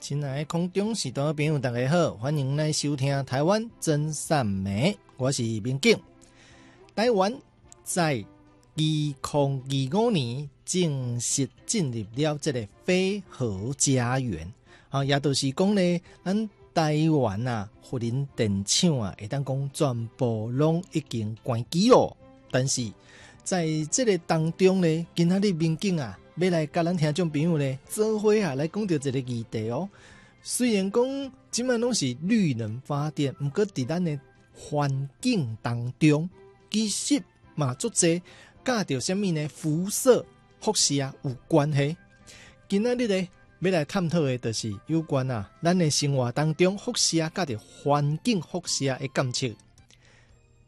亲爱的空中时段的朋友大家好，欢迎来收听台湾真善美，我是民警。台湾在2025年正式进入了这个非核家园，也就是讲呢，咱台湾啊，福林电厂啊，会当讲全部拢已经关机了。但是在这个当中呢，今仔日民警啊，要来甲咱听众朋友呢，做伙啊来讲到一个议题哦。虽然讲即摆拢是绿能发电，不过伫咱的环境当中，其实嘛足侪甲着什么呢？辐射、辐射有关系。今仔日呢，要来探讨的就是有关咱的生活当中辐射甲着环境辐射的监测